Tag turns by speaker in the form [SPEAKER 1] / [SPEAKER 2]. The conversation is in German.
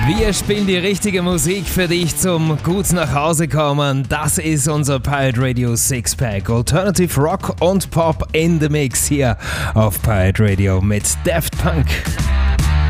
[SPEAKER 1] Wir spielen die richtige Musik für dich zum gut nach Hause kommen. Das ist unser Pirate Radio Sixpack. Alternative Rock und Pop in the Mix hier auf Pirate Radio mit Daft Punk.